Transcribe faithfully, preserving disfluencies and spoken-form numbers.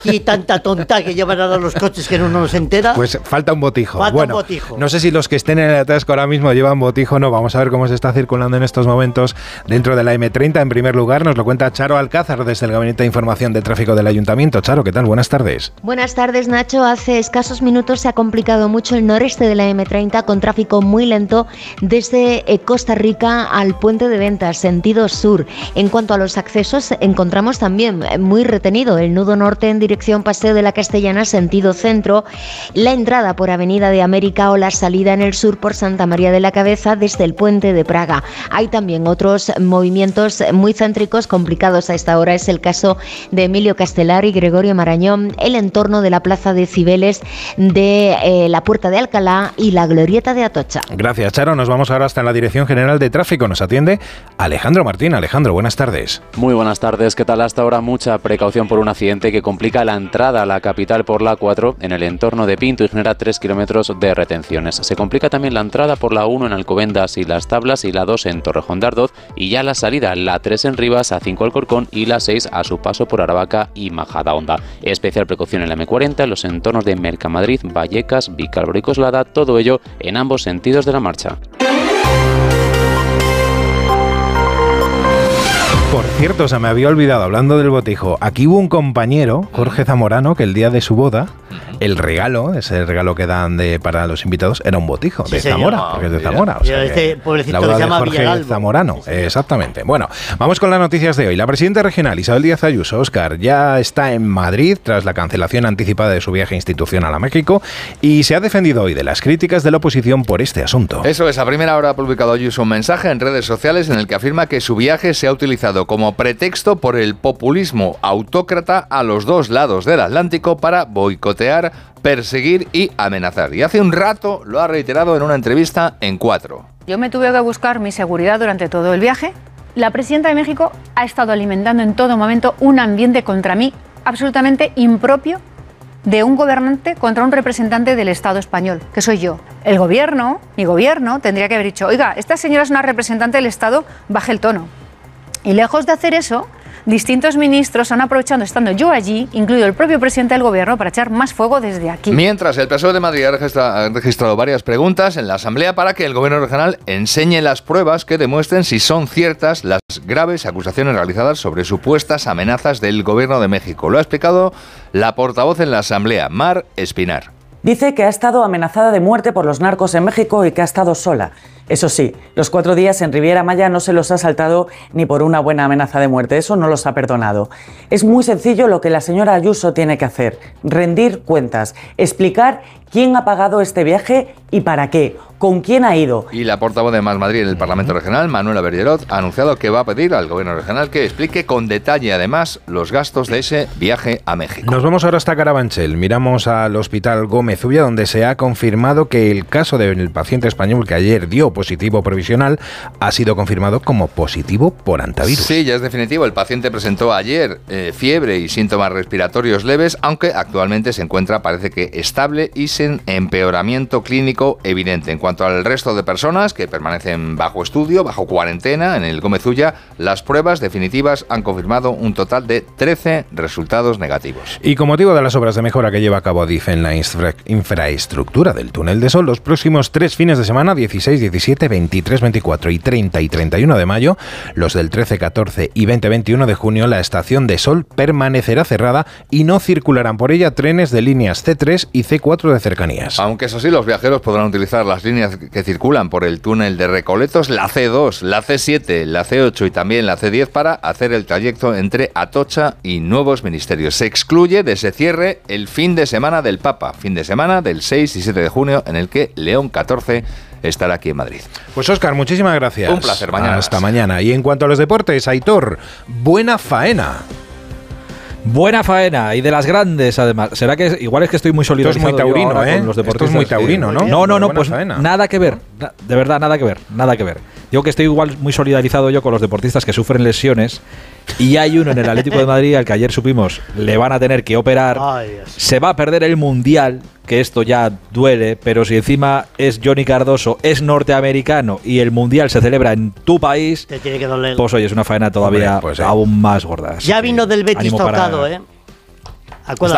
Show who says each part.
Speaker 1: y tanta tonta que llevan ahora los coches que uno no se entera.
Speaker 2: Pues falta un botijo.
Speaker 1: Falta
Speaker 2: bueno,
Speaker 1: un botijo.
Speaker 2: No sé si los que estén en el atasco ahora mismo llevan botijo o no. Vamos a ver cómo se está circulando en estos momentos dentro de la eme treinta. En primer lugar, nos lo cuenta Charo Alcázar desde el Gabinete de Información de Tráfico del Ayuntamiento. Charo, ¿qué tal? Buenas tardes.
Speaker 3: Buenas tardes, Nacho. Hace escasos minutos se ha complicado mucho el noreste de la eme treinta con tráfico muy lento desde Costa Rica al Puente de Ventas, sentido sur. En cuanto a los accesos, encontramos también muy retenido el nudo norte en dirección Paseo de la Castellana, sentido centro, la entrada por Avenida de América o la salida en el sur por Santa María de la Cabeza desde el Puente de Praga. Hay también otros movimientos muy céntricos complicados a esta hora. Es el caso de Emilio Castelar y Gregorio Marañón, el entorno de la Plaza de Cibeles, de eh, la Puerta de Alcalá y la Glorieta de Atocha.
Speaker 2: Gracias, Charo. Nos vamos ahora hasta la Dirección General de Tráfico. Nos atiende Alejandro Martín. Alejandro, buenas tardes.
Speaker 4: Muy buenas tardes. ¿Qué tal? Hasta ahora mucha precaución por un accidente que complica la entrada a la capital por la A cuatro en el entorno de Pinto y genera tres kilómetros de retenciones. Se complica también la entrada por la uno en Alcobendas y Las Tablas y la dos en Torrejón de Ardoz y ya la salida, la tres en Rivas, a cinco Alcorcón y la seis a su paso por Aravaca y Majadahonda. Especial precaución en la eme cuarenta en los entornos de Mercamadrid, Vallecas, Vicálvaro y Coslada, todo ello en ambos sentidos de la marcha.
Speaker 2: Por cierto, se me había olvidado, hablando del botijo, aquí hubo un compañero, Jorge Zamorano, que el día de su boda, el regalo, ese regalo que dan de, para los invitados, era un botijo
Speaker 1: Sí,
Speaker 2: de
Speaker 1: señor.
Speaker 2: Zamora, porque es de Zamora. O sea,
Speaker 1: este pobrecito
Speaker 2: la
Speaker 1: que
Speaker 2: boda
Speaker 1: se llama
Speaker 2: de Jorge
Speaker 1: Villalba.
Speaker 2: Zamorano,
Speaker 1: Sí, señor.
Speaker 2: exactamente. Bueno, vamos con las noticias de hoy. La presidenta regional Isabel Díaz Ayuso, Óscar, ya está en Madrid tras la cancelación anticipada de su viaje institucional a México y se ha defendido hoy de las críticas de la oposición por este asunto.
Speaker 5: Eso es, a primera hora ha publicado Ayuso un mensaje en redes sociales en el que afirma que su viaje se ha utilizado como pretexto por el populismo autócrata a los dos lados del Atlántico para boicotear, perseguir y amenazar. Y hace un rato lo ha reiterado en una entrevista en Cuatro.
Speaker 6: Yo me tuve que buscar mi seguridad durante todo el viaje. La presidenta de México ha estado alimentando en todo momento un ambiente contra mí absolutamente impropio de un gobernante contra un representante del Estado español, que soy yo. El gobierno, mi gobierno, tendría que haber dicho, oiga, esta señora es una representante del Estado, baje el tono. Y lejos de hacer eso, distintos ministros han aprovechado, estando yo allí, incluido el propio presidente del gobierno, para echar más fuego desde aquí.
Speaker 5: Mientras, el P S O E de Madrid ha registra- ha registrado varias preguntas en la Asamblea para que el gobierno regional enseñe las pruebas que demuestren si son ciertas las graves acusaciones realizadas sobre supuestas amenazas del gobierno de México. Lo ha explicado la portavoz en la Asamblea, Mar Espinar.
Speaker 7: Dice que ha estado amenazada de muerte por los narcos en México y que ha estado sola. Eso sí, los cuatro días en Riviera Maya no se los ha saltado ni por una buena amenaza de muerte. Eso no los ha perdonado. Es muy sencillo lo que la señora Ayuso tiene que hacer. Rendir cuentas. Explicar quién ha pagado este viaje y para qué. ¿Con quién ha ido?
Speaker 5: Y la portavoz de Más Madrid en el Parlamento Regional, Manuela Bergerot, ha anunciado que va a pedir al gobierno regional que explique con detalle, además, los gastos de ese viaje a México.
Speaker 2: Nos vamos ahora hasta Carabanchel. Miramos al Hospital Gómez Ulla, donde se ha confirmado que el caso del paciente español que ayer dio positivo provisional ha sido confirmado como positivo por hantavirus.
Speaker 5: Sí, ya es definitivo. El paciente presentó ayer eh, fiebre y síntomas respiratorios leves, aunque actualmente se encuentra, parece que estable y sin empeoramiento clínico evidente. En cuanto al resto de personas que permanecen bajo estudio, bajo cuarentena en el Gómez Ulla, las pruebas definitivas han confirmado un total de trece resultados negativos.
Speaker 2: Y con motivo de las obras de mejora que lleva a cabo Adif en la infra- infraestructura del Túnel de Sol, los próximos tres fines de semana, dieciséis, diecisiete, veintitrés, veinticuatro y treinta y treinta y uno de mayo, los del trece, catorce y veinte, veintiuno de junio, la estación de Sol permanecerá cerrada y no circularán por ella trenes de líneas ce tres y ce cuatro de cercanías.
Speaker 5: Aunque eso sí, los viajeros podrán utilizar las líneas que circulan por el túnel de Recoletos, la ce dos, la ce siete, la ce ocho y también la ce diez para hacer el trayecto entre Atocha y Nuevos Ministerios. Se excluye de ese cierre el fin de semana del Papa, fin de semana del seis y siete de junio, en el que León catorce estará aquí en Madrid.
Speaker 2: Pues Óscar, muchísimas gracias.
Speaker 5: Un placer, mañana.
Speaker 2: Hasta mañana. Y en cuanto a los deportes, Aitor, buena faena.
Speaker 8: Buena faena y de las grandes, además. Será que igual es que estoy muy solidarizado.
Speaker 2: Esto es muy taurino, ¿eh?
Speaker 8: Con los
Speaker 2: Esto es muy taurino, ¿no?
Speaker 8: No, no, no,
Speaker 2: Buena
Speaker 8: pues
Speaker 2: faena.
Speaker 8: nada que ver. De verdad, nada que ver, nada que ver. Digo que estoy igual muy solidarizado yo con los deportistas que sufren lesiones y hay uno en el Atlético de Madrid al que ayer supimos le van a tener que operar.
Speaker 1: Ay, Dios.
Speaker 8: Se va a perder el Mundial, que esto ya duele, pero si encima es Johnny Cardoso, es norteamericano y el Mundial se celebra en tu país,
Speaker 1: Te tiene que doler.
Speaker 8: pues oye, es una faena todavía
Speaker 2: Hombre, pues, eh.
Speaker 8: aún más gorda. Así
Speaker 1: Ya
Speaker 8: que
Speaker 1: vino del Betis
Speaker 8: ánimo para-
Speaker 1: tocado, ¿eh? Acuérdate.